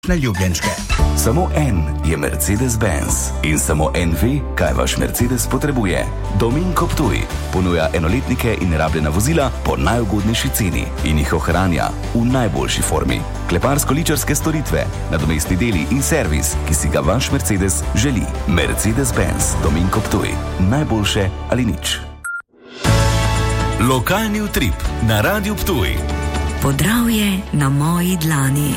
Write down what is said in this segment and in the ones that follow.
na ljubljenčke. Samo en je Mercedes-Benz in samo en ve, kaj vaš Mercedes potrebuje. Dominko Ptuj ponuja enoletnike in rabljena vozila po najugodnejši ceni in jih ohranja v najboljši formi. Kleparsko-ličarske storitve, nadomestni deli in servis, ki si ga vaš Mercedes želi. Mercedes-Benz Dominko Ptuj. Najboljše ali nič. Lokalni utrip na Radiu Ptuj. Podravje na moji dlani.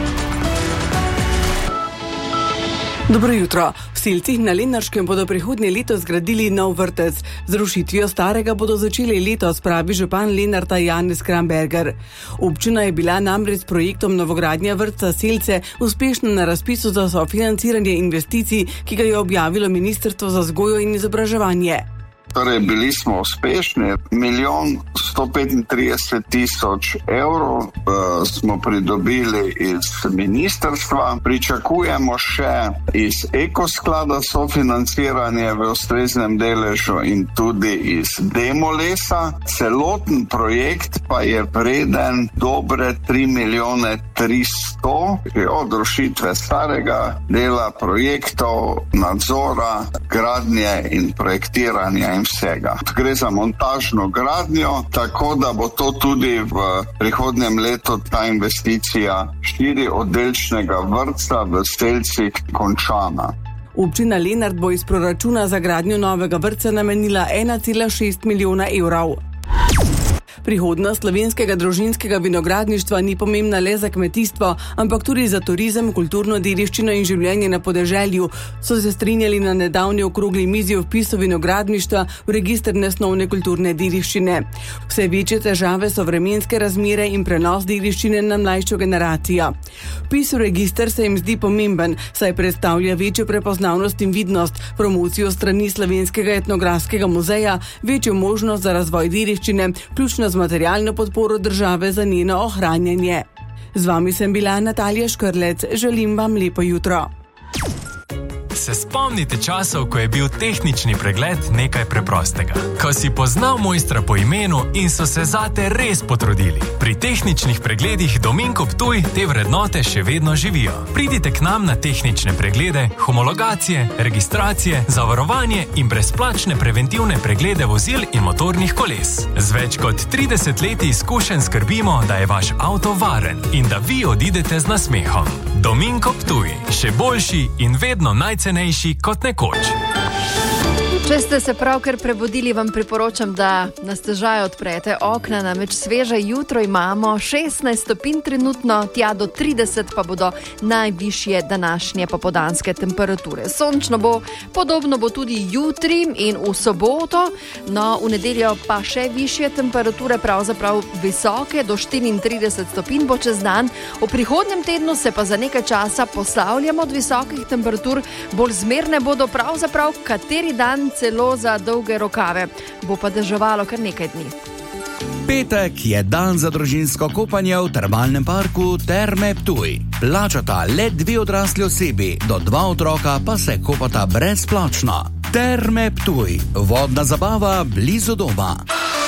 Dobro jutro. V Selcih na Lenarškem bodo prihodnje leto zgradili nov vrtec. Z rušitvijo starega bodo začeli letos, pravi župan Lenarta Janez Kramberger. Občina je bila namreč s projektom novogradnja vrtca Selce uspešna na razpisu za sofinanciranje investicij, ki ga je objavilo Ministrstvo za vzgojo in izobraževanje. Torej, bili smo uspešni. 1.135.000 evrov smo pridobili iz ministrstva. Pričakujemo še iz ekosklada sofinanciranje v ustreznem deležu in tudi iz Demolesa. Celoten projekt pa je vreden dobre 3.300.000 od rušitve starega dela, projektov, nadzora, gradnje in projektiranja in vsega. Gre za montažno gradnjo, tako da bo to tudi v prihodnjem letu ta investicija 4-oddelčnega vrtca v Selcih končana. Občina Lenart bo iz proračuna za gradnjo novega vrtca namenila 1,6 milijona evrov. Prihodnost slovenskega družinskega vinogradništva ni pomembna le za kmetijstvo, ampak tudi za turizem, kulturno dediščino in življenje na podeželju, so se strinjali na nedavni okrogli mizi o vpisu vinogradništva v register nesnovne kulturne dediščine. Vse večje težave so vremenske razmere in prenos dediščine na mlajšo generacijo. Vpis v register se jim zdi pomemben, saj predstavlja večjo prepoznavnost in vidnost, promocijo strani Slovenskega etnografskega muzeja, večjo možnost za razvoj dediščine, vključno z materialno podporo države za njeno ohranjanje. Z vami sem bila Natalija Škrlec. Želim vam lepo jutro. Se spomnite časov, ko je bil tehnični pregled nekaj preprostega? Ko si poznal mojstra po imenu in so se zate res potrudili. Pri tehničnih pregledih Dominko Ptuj te vrednote še vedno živijo. Pridite k nam na tehnične preglede, homologacije, registracije, zavarovanje in brezplačne preventivne preglede vozil in motornih koles. Z več kot 30 leti izkušenj skrbimo, da je vaš avto varen in da vi odidete z nasmehom. Dominko Ptuj, še boljši in vedno najcenejši kot nekoč. Če ste se pravkar prebudili, vam priporočam, da na stežaj odprete okna, namreč sveže jutro imamo 16 stopinj trenutno, tja do 30 pa bodo najvišje današnje popoldanske temperature. Sončno bo, podobno bo tudi jutri in v soboto, no v nedeljo pa še višje temperature, pravzaprav visoke, do 34 stopinj bo čez dan. V prihodnjem tednu se pa za nekaj časa poslavljamo od visokih temperatur, bolj zmerne bodo pravzaprav kateri dan celo za dolge rokave. Bo pa deževalo kar nekaj dni. Petek je dan za družinsko kopanje v termalnem parku Terme Ptuj. Plačata le 2 odrasli osebi, do 2 otroka pa se kopata brezplačno. Terme Ptuj, vodna zabava blizu doma.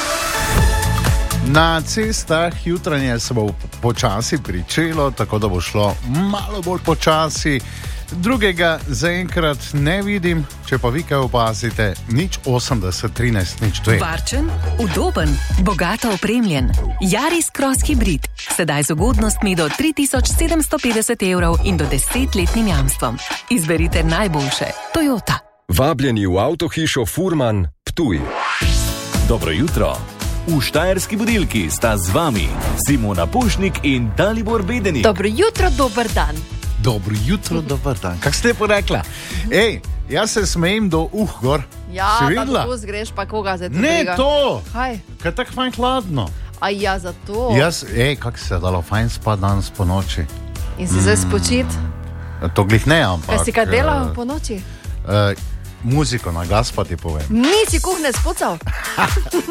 Na cestah jutranje se bo počasi pričelo, tako da bo šlo malo bolj počasi. Drugega zaenkrat ne vidim, če pa vi kaj opazite, 080 13 02. Varčen, udoben, bogato opremljen. Yaris Cross Hybrid. Sedaj z ugodnostmi do 3750 evrov in do 10-letnim jamstvom. Izberite najboljše. Toyota. Vabljeni v avtohišo Furman Ptuj. Dobro jutro. V Štajerski budilki sta z vami Simona Pušnik in Dalibor Bedenik. Dobro jutro, dober dan. Dobro jutro, dober dan. Kak ste porekla? Ej, jaz se smejem do gor. Ja, da tako zgreš, pa koga zdaj ne tega? To! Kaj? Kaj tako fajn hladno? A ja, zato? Kak se dalo fajn spati danes po noči? In si zdaj spočit? To glih ne, ampak... Kaj si kaj delal po noči? Muziko na gas pa ti povem. Nisi kuhne spucal?